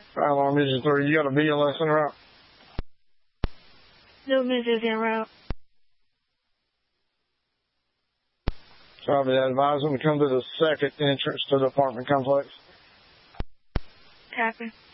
Fire alarm engine 3, you got a BLS en route? No messages en route. Copy that. Advise them to come to the second entrance to the apartment complex. Copy.